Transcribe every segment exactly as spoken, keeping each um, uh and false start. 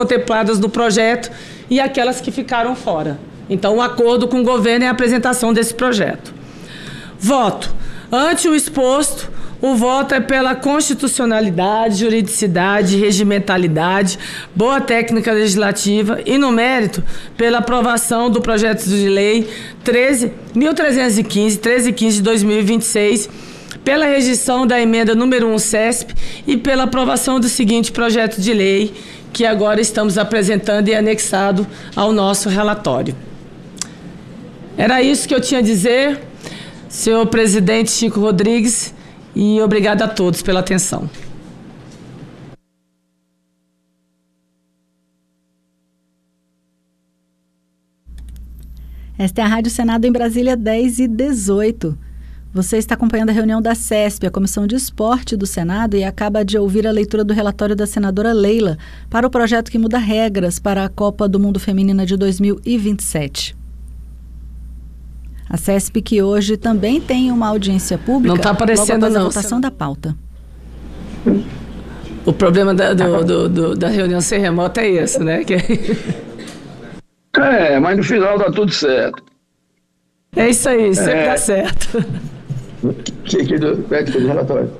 contempladas no projeto e aquelas que ficaram fora. Então, o acordo com o governo é a apresentação desse projeto. Voto. Ante o exposto, o voto é pela constitucionalidade, juridicidade, regimentalidade, boa técnica legislativa e, no mérito, pela aprovação do projeto de lei mil trezentos e quinze, treze e quinze de dois mil e vinte e seis, pela rejeição da emenda número um C E S P e pela aprovação do seguinte projeto de lei, que agora estamos apresentando e anexado ao nosso relatório. Era isso que eu tinha a dizer, senhor presidente Chico Rodrigues, e obrigado a todos pela atenção. Esta é a Rádio Senado em Brasília, dez e dezoito. Você está acompanhando a reunião da C E S P, a Comissão de Esporte do Senado, e acaba de ouvir a leitura do relatório da senadora Leila para o projeto que muda regras para a Copa do Mundo Feminina de dois mil e vinte e sete. A C E S P que hoje também tem uma audiência pública. Não está aparecendo, logo após não. a votação da pauta. O problema da, do, do, do, da reunião ser remota é esse, né? Que... É, mas no final dá tudo certo. É isso aí, sempre é... dá certo. Aqui do, do relatório.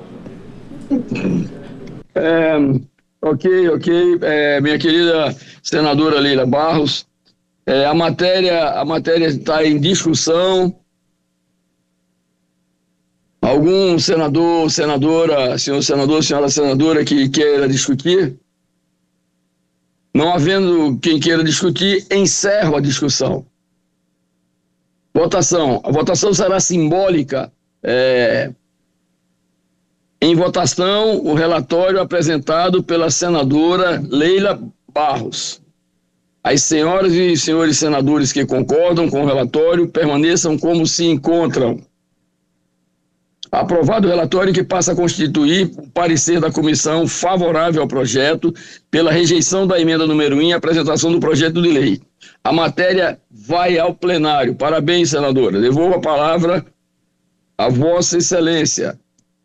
É, ok, ok. É, minha querida senadora Leila Barros, é, a matéria a matéria está em discussão. Algum senador, senadora, senhor senador, senhora senadora que queira discutir? Não havendo quem queira discutir, encerro a discussão. Votação. A votação será simbólica. É, em votação, o relatório apresentado pela senadora Leila Barros. As senhoras e senhores senadores que concordam com o relatório permaneçam como se encontram. Aprovado o relatório que passa a constituir o parecer da comissão favorável ao projeto pela rejeição da emenda número um e apresentação do projeto de lei. A matéria vai ao plenário. Parabéns, senadora. Devolvo a palavra a Vossa Excelência.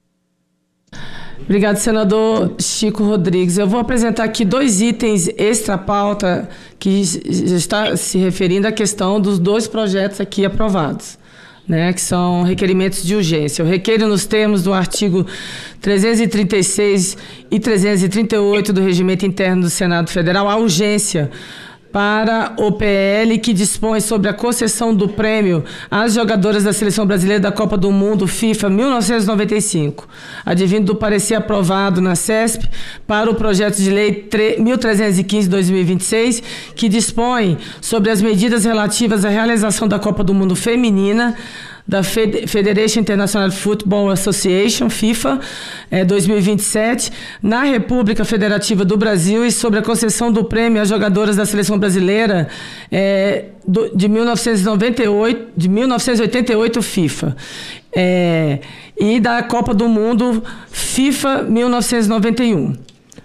Obrigado, senador Chico Rodrigues. Eu vou apresentar aqui dois itens extra-pauta que está se referindo à questão dos dois projetos aqui aprovados, né, que são requerimentos de urgência. Eu requeiro nos termos do artigo trezentos e trinta e seis e trezentos e trinta e oito do Regimento Interno do Senado Federal a urgência para o P L que dispõe sobre a concessão do prêmio às jogadoras da Seleção Brasileira da Copa do Mundo FIFA mil novecentos e noventa e cinco, advindo do parecer aprovado na C E S P para o projeto de lei mil trezentos e quinze de dois mil e vinte e seis, que dispõe sobre as medidas relativas à realização da Copa do Mundo Feminina da Federation International Football Association, FIFA, é, dois mil e vinte e sete, na República Federativa do Brasil e sobre a concessão do prêmio às jogadoras da Seleção Brasileira é, do, de, mil novecentos e noventa e oito, de mil novecentos e oitenta e oito FIFA, é, e da Copa do Mundo FIFA mil novecentos e noventa e um.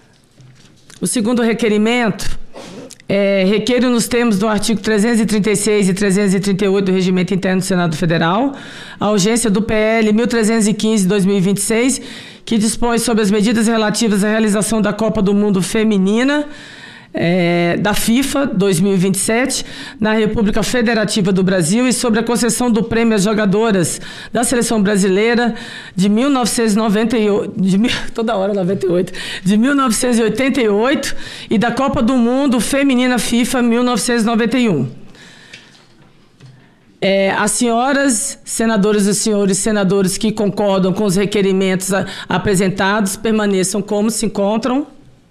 O segundo requerimento É, requeiro nos termos do artigo trezentos e trinta e seis e trezentos e trinta e oito do Regimento Interno do Senado Federal, a urgência do P L mil trezentos e quinze de dois mil e vinte e seis, que dispõe sobre as medidas relativas à realização da Copa do Mundo Feminina, é, da FIFA dois mil e vinte e sete, na República Federativa do Brasil e sobre a concessão do prêmio às jogadoras da Seleção Brasileira de mil novecentos e noventa e oito, de, toda hora noventa e oito, de mil novecentos e oitenta e oito e da Copa do Mundo Feminina FIFA mil novecentos e noventa e um. É, as senhoras senadoras e senhores senadores que concordam com os requerimentos a, apresentados permaneçam como se encontram.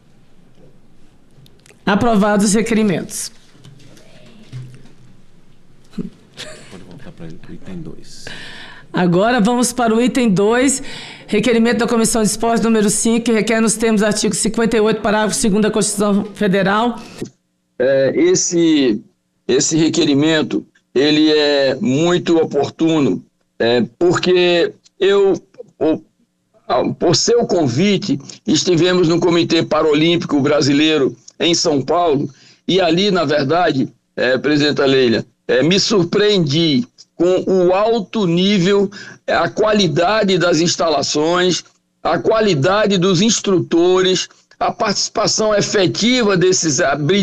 Aprovados os requerimentos. Pode voltar para o item dois. Agora vamos para o item dois, requerimento da Comissão de Esporte número cinco, que requer nos termos do artigo cinquenta e oito, parágrafo segundo da Constituição Federal. É, esse, esse requerimento, ele é muito oportuno, é, porque eu, por, por seu convite, estivemos no Comitê Paralímpico Brasileiro em São Paulo, e ali, na verdade, é, presidenta Leila, é, me surpreendi com o alto nível, a qualidade das instalações, a qualidade dos instrutores, a participação efetiva desses